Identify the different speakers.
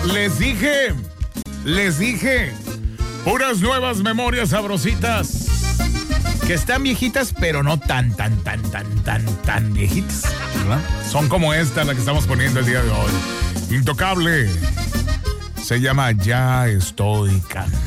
Speaker 1: Les dije, puras nuevas memorias sabrositas. Que están viejitas, pero no tan viejitas, ¿verdad? Son como esta, la que estamos poniendo el día de hoy. Intocable. Se llama Ya Estoy Cansado.